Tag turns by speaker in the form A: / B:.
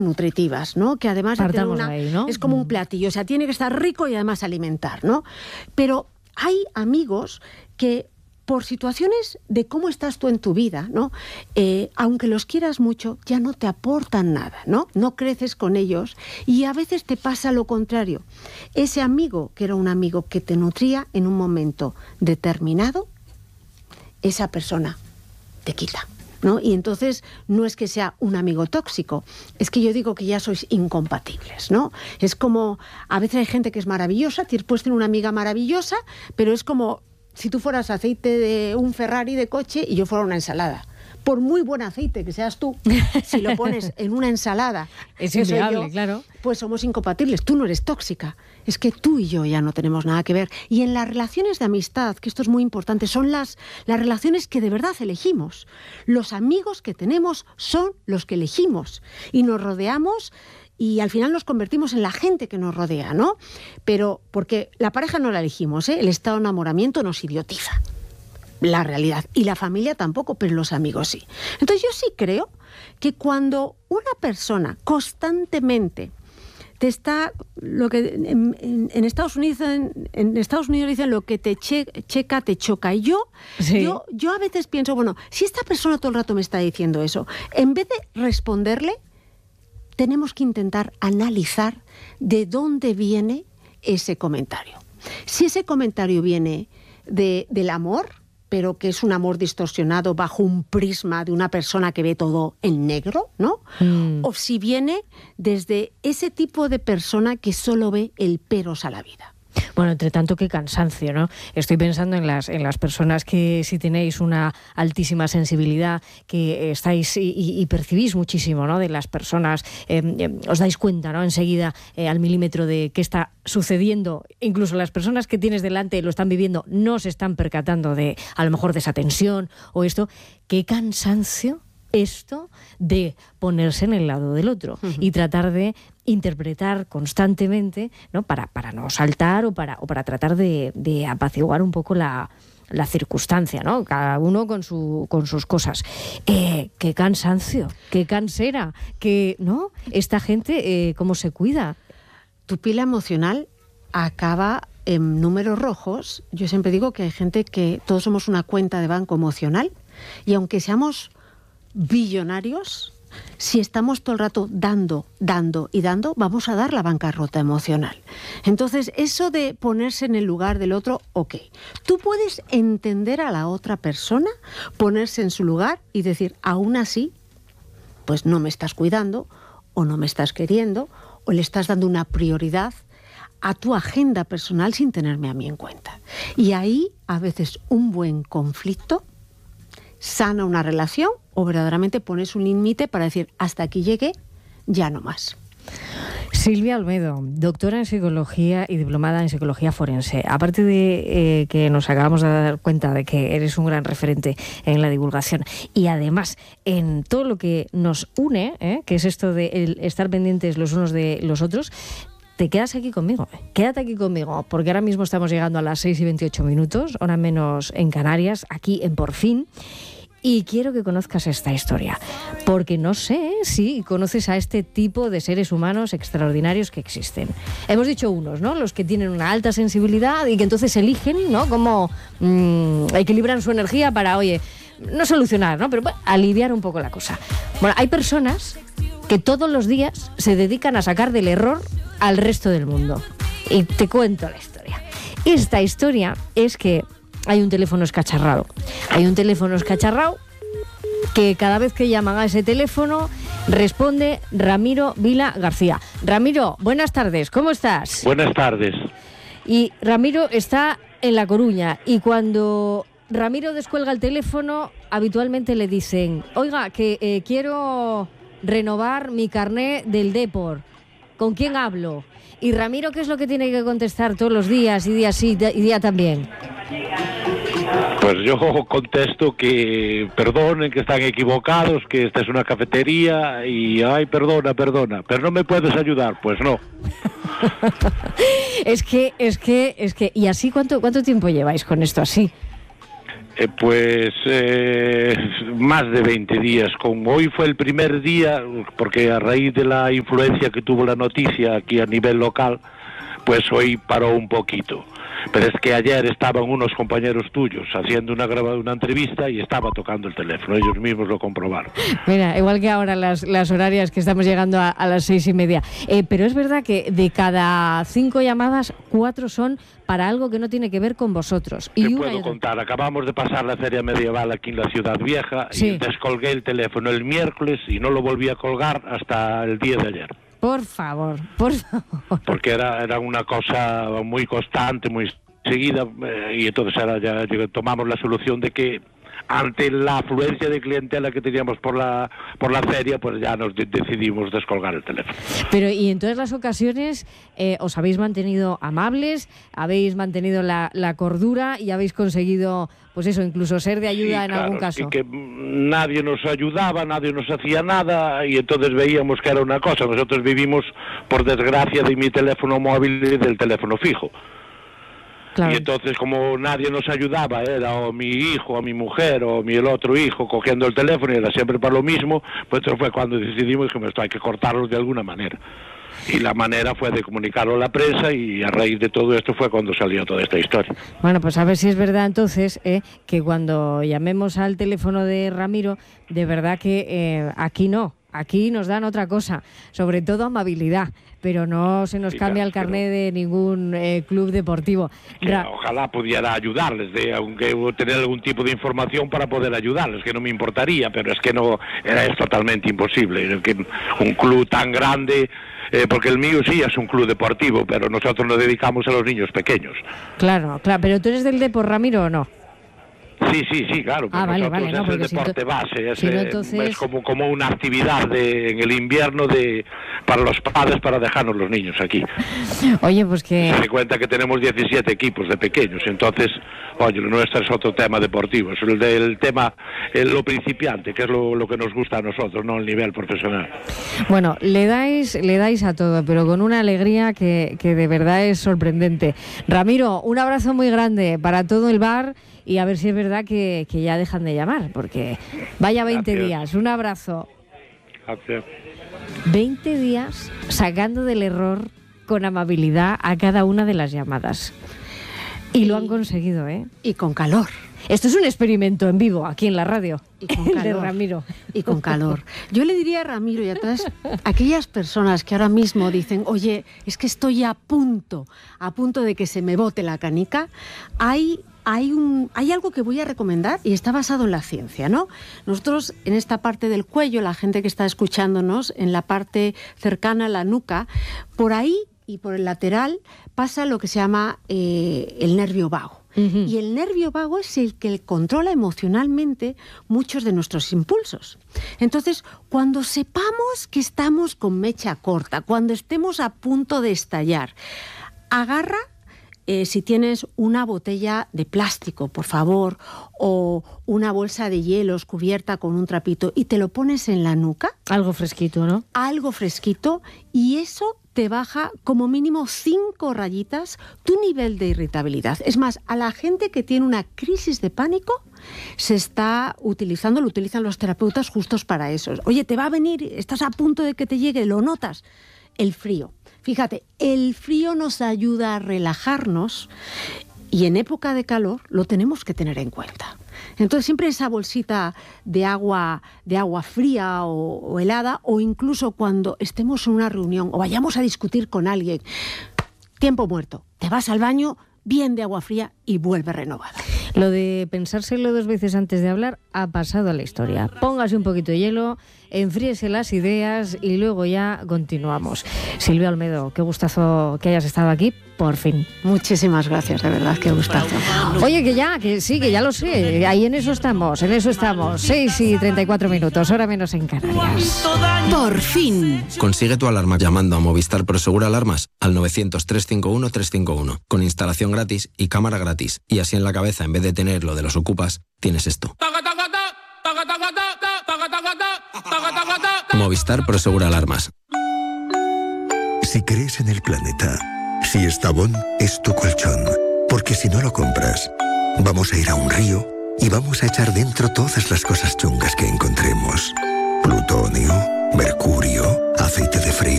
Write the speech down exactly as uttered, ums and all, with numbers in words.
A: nutritivas, ¿no? Que además de tener una,
B: ahí, ¿no?
A: es como un platillo, o sea, tiene que estar rico y además alimentar, ¿no? Pero hay amigos que por situaciones de cómo estás tú en tu vida, ¿no? Eh, aunque los quieras mucho, ya no te aportan nada, ¿no? No creces con ellos y a veces te pasa lo contrario. Ese amigo, que era un amigo que te nutría en un momento determinado, esa persona te quita, ¿no? Y entonces no es que sea un amigo tóxico, es que yo digo que ya sois incompatibles, ¿no? Es como, a veces hay gente que es maravillosa, puedes tener una amiga maravillosa, pero es como si tú fueras aceite de un Ferrari de coche y yo fuera una ensalada. Por muy buen aceite que seas tú, si lo pones en una ensalada,
B: es inviable, claro.
A: Pues somos incompatibles. Tú no eres tóxica. Es que tú y yo ya no tenemos nada que ver. Y en las relaciones de amistad, que esto es muy importante, son las, las relaciones que de verdad elegimos. Los amigos que tenemos son los que elegimos. Y nos rodeamos y al final nos convertimos en la gente que nos rodea, ¿no? Pero porque la pareja no la elegimos, ¿eh? El estado de enamoramiento nos idiotiza. La realidad. Y la familia tampoco, pero los amigos sí. Entonces yo sí creo que cuando una persona constantemente te está, lo que en, en, en Estados Unidos en, en Estados Unidos dicen lo que te che, checa te choca. Y yo, sí. yo, yo a veces pienso, bueno, si esta persona todo el rato me está diciendo eso, en vez de responderle, tenemos que intentar analizar de dónde viene ese comentario. Si ese comentario viene de, del amor, pero que es un amor distorsionado bajo un prisma de una persona que ve todo en negro, ¿no? Mm. O si viene desde ese tipo de persona que solo ve el peros a la vida.
B: Bueno, entre tanto, qué cansancio, ¿no? Estoy pensando en las en las personas que si tenéis una altísima sensibilidad, que estáis y, y percibís muchísimo, ¿no? De las personas, eh, eh, os dais cuenta, ¿no? Enseguida eh, al milímetro de qué está sucediendo. Incluso las personas que tienes delante lo están viviendo, no se están percatando de, a lo mejor, de esa tensión o esto. Qué cansancio esto de ponerse en el lado del otro uh-huh. y tratar de interpretar constantemente, ¿no? Para, para no saltar o para, o para tratar de, de apaciguar un poco la, la circunstancia, ¿no? Cada uno con su con sus cosas. Eh, qué cansancio, qué cansera, que, ¿no? Esta gente, eh, ¿cómo se cuida?
A: Tu pila emocional acaba en números rojos. Yo siempre digo que hay gente que todos somos una cuenta de banco emocional y aunque seamos billonarios, si estamos todo el rato dando, dando y dando, vamos a dar la bancarrota emocional. Entonces, eso de ponerse en el lugar del otro, ok. Tú puedes entender a la otra persona, ponerse en su lugar y decir, aún así, pues no me estás cuidando, o no me estás queriendo, o le estás dando una prioridad a tu agenda personal sin tenerme a mí en cuenta. Y ahí, a veces, un buen conflicto sana una relación o verdaderamente pones un límite para decir hasta aquí llegué, ya no más.
B: Silvia Olmedo, doctora en psicología y diplomada en psicología forense. Aparte de eh, que nos acabamos de dar cuenta de que eres un gran referente en la divulgación y además en todo lo que nos une, ¿eh? que es esto de el estar pendientes los unos de los otros, te quedas aquí conmigo, quédate aquí conmigo, porque ahora mismo estamos llegando a las seis y veintiocho minutos, hora menos en Canarias, aquí en Por Fin, y quiero que conozcas esta historia, porque no sé si conoces a este tipo de seres humanos extraordinarios que existen. Hemos dicho unos, ¿no? Los que tienen una alta sensibilidad y que entonces eligen, ¿no? Cómo mmm, equilibran su energía para, oye, no solucionar, ¿no? Pero bueno, aliviar un poco la cosa. Bueno, hay personas que todos los días se dedican a sacar del error al resto del mundo. Y te cuento la historia. Esta historia es que hay un teléfono escacharrado. Hay un teléfono escacharrado que cada vez que llaman a ese teléfono responde Ramiro Vila García. Ramiro, buenas tardes, ¿cómo estás?
C: Buenas tardes.
B: Y Ramiro está en La Coruña y cuando Ramiro descuelga el teléfono habitualmente le dicen, oiga, que eh, quiero renovar mi carné del Depor. ¿Con quién hablo? Y Ramiro, ¿qué es lo que tiene que contestar todos los días y día sí y día también?
C: Pues yo contesto que perdonen, que están equivocados, que esta es una cafetería y ay, perdona, perdona, pero no me puedes ayudar, pues no.
B: es que, es que, es que, ¿y así cuánto, cuánto tiempo lleváis con esto así?
C: Eh, pues eh, más de veinte días. Con hoy fue el primer día, porque a raíz de la influencia que tuvo la noticia aquí a nivel local, pues hoy paró un poquito. Pero es que ayer estaban unos compañeros tuyos haciendo una grabada, una entrevista, y estaba tocando el teléfono, ellos mismos lo comprobaron.
B: Mira, igual que ahora las, las horarias que estamos llegando a, a las seis y media. Eh, pero es verdad que de cada cinco llamadas, cuatro son para algo que no tiene que ver con vosotros.
C: Te
B: y
C: puedo contar, acabamos de pasar la feria medieval aquí en la Ciudad Vieja, sí. Y descolgué el teléfono el miércoles y no lo volví a colgar hasta el día de ayer.
B: Por favor, por favor.
C: Porque era, era una cosa muy constante, muy seguida, eh, y entonces ahora ya, ya tomamos la solución de que ante la afluencia de clientela que teníamos por la por la feria, pues ya nos de- decidimos descolgar el teléfono.
B: Pero y en todas las ocasiones eh, os habéis mantenido amables, habéis mantenido la, la cordura y habéis conseguido, pues eso, incluso ser de ayuda sí, en
C: claro,
B: algún caso.
C: Que, que nadie nos ayudaba, nadie nos hacía nada, y entonces veíamos que era una cosa. Nosotros vivimos, por desgracia, de mi teléfono móvil y del teléfono fijo. Claro. Y entonces, como nadie nos ayudaba, era o mi hijo, o mi mujer, o mi el otro hijo cogiendo el teléfono, y era siempre para lo mismo, pues eso fue cuando decidimos que esto hay que cortarlo de alguna manera. Y la manera fue de comunicarlo a la prensa, y a raíz de todo esto fue cuando salió toda esta historia.
B: Bueno, pues a ver si es verdad entonces eh, que cuando llamemos al teléfono de Ramiro, de verdad que eh, aquí no. Aquí nos dan otra cosa, sobre todo amabilidad, pero no se nos sí, cambia el carné pero... de ningún eh, club deportivo.
C: Ra- ojalá pudiera ayudarles, de, aunque tener algún tipo de información para poder ayudarles, que no me importaría, pero es que no, era es totalmente imposible. Que un club tan grande, eh, porque el mío sí es un club deportivo, pero nosotros nos dedicamos a los niños pequeños.
B: Claro, claro, pero ¿tú eres del Depor, Ramiro, o no?
C: Sí, sí, sí, claro.
B: Ah, vale, vale,
C: es
B: no,
C: el deporte si base, es,
B: si no, entonces...
C: es como, como una actividad de, en el invierno de para los padres para dejarnos los niños aquí.
B: Oye, pues que...
C: Se cuenta que tenemos diecisiete equipos de pequeños, entonces, oye, lo nuestro es otro tema deportivo, es el del tema, el, lo principiante, que es lo, lo que nos gusta a nosotros, no el nivel profesional.
B: Bueno, le dais, le dais a todo, pero con una alegría que, que de verdad es sorprendente. Ramiro, un abrazo muy grande para todo el bar. Y a ver si es verdad que, que ya dejan de llamar, porque vaya veinte Gracias. días. Un abrazo.
C: Gracias.
B: veinte días sacando del error con amabilidad a cada una de las llamadas. Y, y lo han conseguido, ¿eh?
A: Y con calor.
B: Esto es un experimento en vivo, aquí en la radio.
A: Y con calor.
B: De Ramiro.
A: Y con calor. Yo le diría a Ramiro y a todas aquellas personas que ahora mismo dicen, oye, es que estoy a punto, a punto de que se me bote la canica, hay... Hay, un, hay algo que voy a recomendar y está basado en la ciencia, ¿no? Nosotros en esta parte del cuello, la gente que está escuchándonos, en la parte cercana a la nuca, por ahí y por el lateral pasa lo que se llama eh, el nervio vago. Uh-huh. Y el nervio vago es el que controla emocionalmente muchos de nuestros impulsos. Entonces, cuando sepamos que estamos con mecha corta, cuando estemos a punto de estallar, agarra... Eh, si tienes una botella de plástico, por favor, o una bolsa de hielos cubierta con un trapito y te lo pones en la nuca.
B: Algo fresquito, ¿no?
A: Algo fresquito, y eso te baja como mínimo cinco rayitas tu nivel de irritabilidad. Es más, a la gente que tiene una crisis de pánico se está utilizando, lo utilizan los terapeutas justos para eso. Oye, te va a venir, estás a punto de que te llegue, lo notas. El frío. Fíjate, el frío nos ayuda a relajarnos y en época de calor lo tenemos que tener en cuenta. Entonces siempre esa bolsita de agua, de agua fría o, o helada, o incluso cuando estemos en una reunión o vayamos a discutir con alguien, tiempo muerto, te vas al baño, bien de agua fría y vuelve renovada.
B: Lo de pensárselo dos veces antes de hablar ha pasado a la historia. Póngase un poquito de hielo, enfríese las ideas y luego ya continuamos. Silvia Olmedo, qué gustazo que hayas estado aquí, por fin.
A: Muchísimas gracias, de verdad, qué gustazo.
B: Oye, que ya, que sí, que ya lo sé, ahí en eso estamos, en eso estamos. seis y treinta y cuatro minutos, hora menos en Canarias.
D: Por fin.
E: Consigue tu alarma llamando a Movistar Prosegur Alarmas al novecientos, trescientos cincuenta y uno, trescientos cincuenta y uno, con instalación gratis y cámara gratis. Y así en la cabeza, en vez de tener lo de los ocupas, tienes esto. Movistar Prosegur Alarmas.
F: Si crees en el planeta, si Estavón es tu colchón, porque si no lo compras, vamos a ir a un río y vamos a echar dentro todas las cosas chungas que encontremos. Plutonio, mercurio, aceite de freír